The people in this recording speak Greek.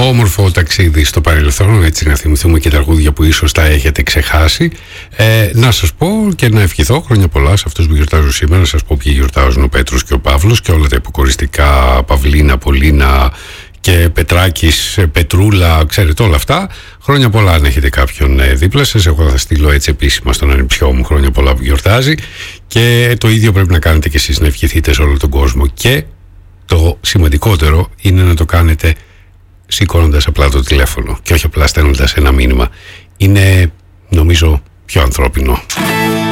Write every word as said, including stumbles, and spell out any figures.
Όμορφο ταξίδι στο παρελθόν, έτσι να θυμηθούμε και τα τραγούδια που ίσως τα έχετε ξεχάσει. Ε, να σας πω και να ευχηθώ χρόνια πολλά σε αυτούς που γιορτάζουν σήμερα. Να σας πω ποιοι γιορτάζουν: ο Πέτρος και ο Παύλος και όλα τα υποκοριστικά, Παυλίνα, Πολίνα και Πετράκης, Πετρούλα, ξέρετε όλα αυτά. Χρόνια πολλά αν έχετε κάποιον δίπλα σας. Εγώ θα στείλω έτσι επίσημα στον ανιψιό μου χρόνια πολλά που γιορτάζει. Και το ίδιο πρέπει να κάνετε και εσείς, να ευχηθείτε σε όλο τον κόσμο. Και το σημαντικότερο είναι να το κάνετε σηκώνοντας απλά το τηλέφωνο και όχι απλά στέλνοντας ένα μήνυμα. Είναι, νομίζω, πιο ανθρώπινο.